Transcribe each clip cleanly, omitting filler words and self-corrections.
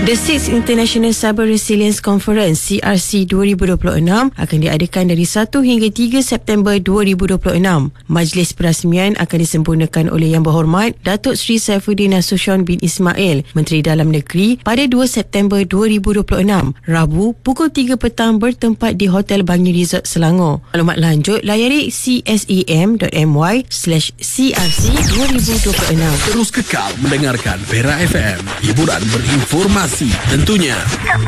The 6th International Cyber Resilience Conference CRC 2026 akan diadakan dari 1 hingga 3 September 2026. Majlis perasmian akan disempurnakan oleh Yang Berhormat Datuk Seri Saifuddin Nasution bin Ismail, Menteri Dalam Negeri, pada 2 September 2026, Rabu pukul 3 petang bertempat di Hotel Bangi Resort Selangor. Maklumat lanjut layari csem.my/CRC 2026. Terus kekal mendengarkan Perak FM, hiburan berinformasi tentunya.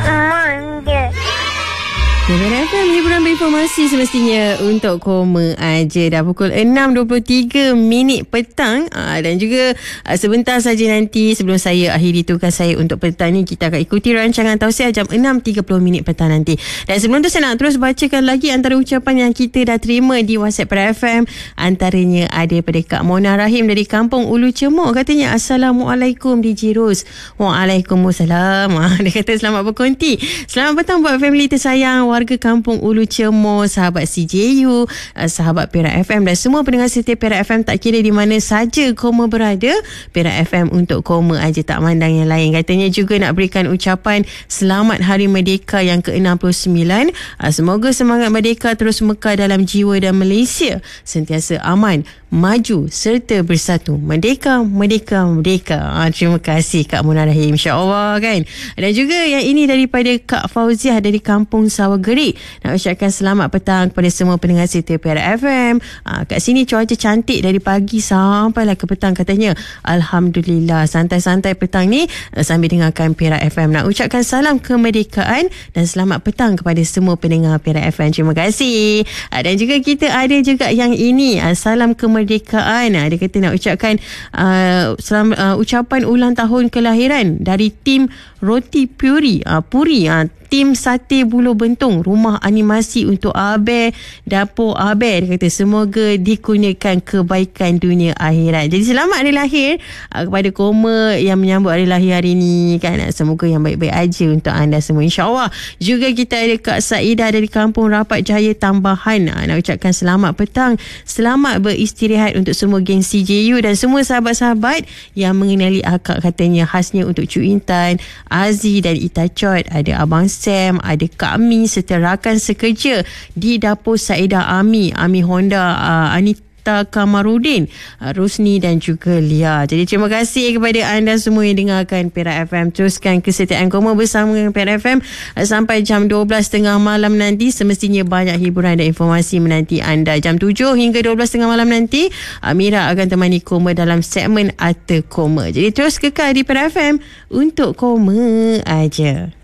Perak FM, hiburan berinformasi semestinya untuk koma aja. Dah pukul 6.23 petang dan juga sebentar saja nanti sebelum saya akhiri tugas saya untuk petang ni, kita akan ikuti rancangan tausiah jam 6.30 petang nanti. Dan sebelum tu saya nak terus bacakan lagi antara ucapan yang kita dah terima di WhatsApp Perak FM. Antaranya ada pada Kak Mona Rahim dari Kampung Ulu Cemok. Katanya, Assalamualaikum DJ Ros. Waalaikumsalam. Dia kata selamat berkonti. Selamat petang buat family tersayang, warga Kampung Ulu Cemok, sahabat CJU, sahabat Perak FM dan semua pendengar setia Perak FM, tak kira di mana saja koma berada. Perak FM untuk koma aja, tak mandang yang lain. Katanya juga nak berikan ucapan selamat Hari Merdeka yang ke-69. Semoga semangat merdeka terus mekar dalam jiwa dan Malaysia sentiasa aman, maju serta bersatu. Merdeka, merdeka, merdeka. Terima kasih Kak Mona Rahim, insya-Allah kan. Dan juga yang ini daripada Kak Fauziah dari Kampung Sawah Gerik. Nak ucapkan selamat petang kepada semua pendengar setia Perak FM. Kat sini cuaca cantik dari pagi sampailah ke petang katanya. Alhamdulillah, santai-santai petang ni sambil dengarkan Perak FM. Nak ucapkan salam kemerdekaan dan selamat petang kepada semua pendengar Perak FM. Terima kasih. Dan juga kita ada juga yang ini, salam kemerdekaan. Dia kata nak ucapkan ucapan ulang tahun kelahiran dari tim Roti Puri, tim Sate Buluh Bentung, rumah animasi untuk Abel, dapur Abel. Dia kata semoga dikurniakan kebaikan dunia akhirat. Jadi selamat hari lahir kepada koma yang menyambut hari lahir hari ni kan. Semoga yang baik-baik aja untuk anda semua, insya-Allah. Juga kita ada Kak Saidah dari Kampung Rapat Jaya Tambahan. Nak ucapkan selamat petang, selamat beristirahat untuk semua geng CJU dan semua sahabat-sahabat yang mengenali akak. Katanya khasnya untuk Cuk Intan, Aziz dan Ita Chot, ada Abang Sam, ada Kak Mi serta rakan sekerja di dapur Saedah Ami Honda, Anita Kamarudin, Rusni dan juga Lia. Jadi terima kasih kepada anda semua yang dengarkan Perak FM. Teruskan kesetiaan koma bersama dengan Perak FM sampai jam 12.30 malam nanti. Semestinya banyak hiburan dan informasi menanti anda. Jam 7 hingga 12.30 malam nanti, Amira akan temani koma dalam segmen Arta Koma. Jadi terus kekal di Perak FM untuk koma aja.